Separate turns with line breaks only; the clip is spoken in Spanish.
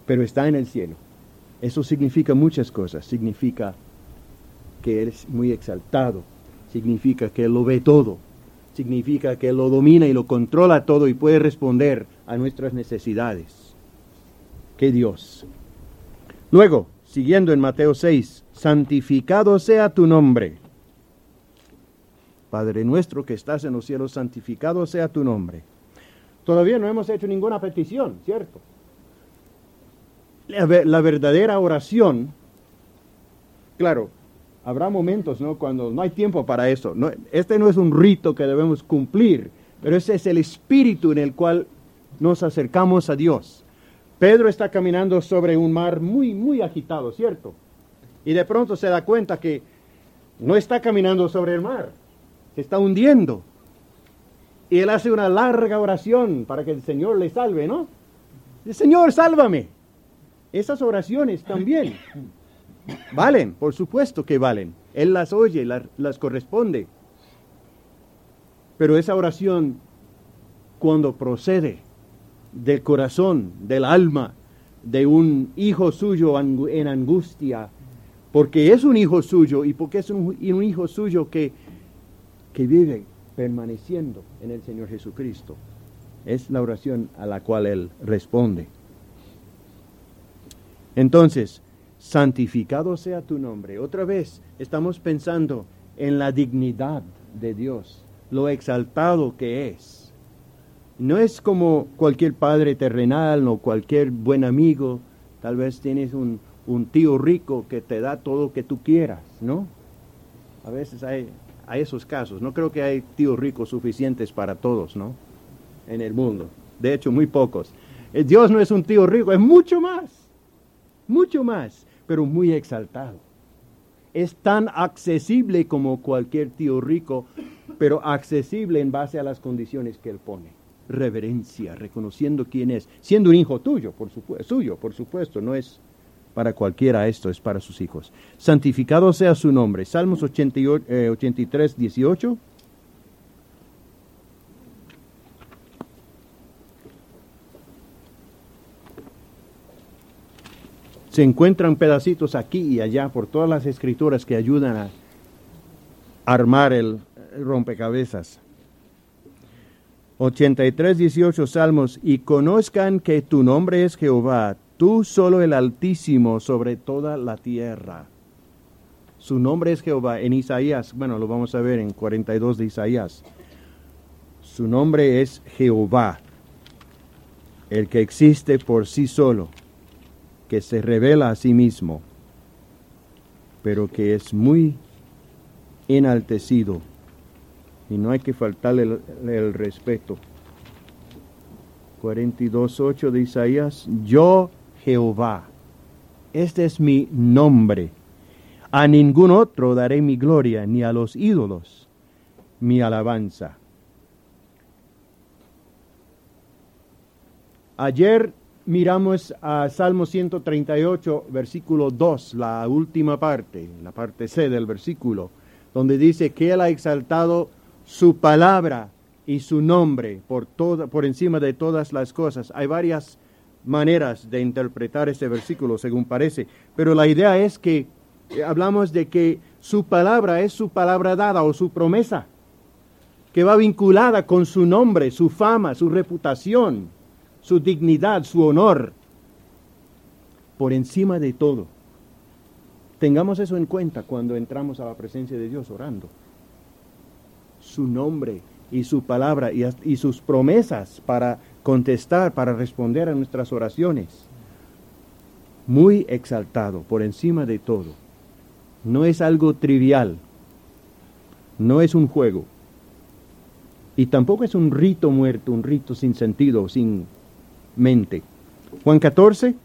pero está en el cielo. Eso significa muchas cosas. Significa que Él es muy exaltado. Significa que Él lo ve todo. Significa que Él lo domina y lo controla todo y puede responder a nuestras necesidades. ¡Qué Dios! Luego, siguiendo en Mateo 6, santificado sea tu nombre. Padre nuestro que estás en los cielos, santificado sea tu nombre. Todavía no hemos hecho ninguna petición, ¿cierto? La verdadera oración, claro, habrá momentos, ¿no?, cuando no hay tiempo para eso. No, este no es un rito que debemos cumplir, pero ese es el espíritu en el cual nos acercamos a Dios. Pedro está caminando sobre un mar muy, muy agitado, ¿cierto? Y de pronto se da cuenta que no está caminando sobre el mar, se está hundiendo. Y él hace una larga oración para que el Señor le salve, ¿no? El Señor, sálvame. Esas oraciones también valen, por supuesto que valen. Él las oye, las corresponde. Pero esa oración, cuando procede del corazón, del alma, de un hijo suyo en angustia, porque es un hijo suyo y porque es un hijo suyo que vive permaneciendo en el Señor Jesucristo, es la oración a la cual Él responde. Entonces, santificado sea tu nombre. Otra vez estamos pensando en la dignidad de Dios, lo exaltado que es. No es como cualquier padre terrenal o cualquier buen amigo. Tal vez tienes un tío rico que te da todo lo que tú quieras, ¿no? A veces hay esos casos. No creo que hay tíos ricos suficientes para todos, ¿no?, en el mundo. De hecho, muy pocos. Dios no es un tío rico, es mucho más, pero muy exaltado. Es tan accesible como cualquier tío rico, pero accesible en base a las condiciones que Él pone. Reverencia, reconociendo quién es, siendo un hijo tuyo, por supuesto, no es para cualquiera esto, es para sus hijos. Santificado sea su nombre. Salmos 83, 18. Se encuentran pedacitos aquí y allá por todas las escrituras que ayudan a armar el rompecabezas. 83, 18 Salmos. Y conozcan que tu nombre es Jehová, tú solo el Altísimo sobre toda la tierra. Su nombre es Jehová. En Isaías, bueno, lo vamos a ver en 42 de Isaías. Su nombre es Jehová, el que existe por sí solo, que se revela a sí mismo, pero que es muy enaltecido. Y no hay que faltarle el respeto. 42:8 de Isaías. Yo, Jehová, este es mi nombre. A ningún otro daré mi gloria, ni a los ídolos mi alabanza. Ayer miramos a Salmo 138, versículo 2, la última parte, la parte C del versículo, donde dice que Él ha exaltado su palabra y su nombre por encima de todas las cosas. Hay varias maneras de interpretar este versículo, según parece, pero la idea es que hablamos de que su palabra es su palabra dada o su promesa, que va vinculada con su nombre, su fama, su reputación, su dignidad, su honor, por encima de todo. Tengamos eso en cuenta cuando entramos a la presencia de Dios orando. Su nombre y su palabra y sus promesas para contestar, para responder a nuestras oraciones. Muy exaltado, por encima de todo. No es algo trivial. No es un juego. Y tampoco es un rito muerto, un rito sin sentido, sin mente. Juan 14.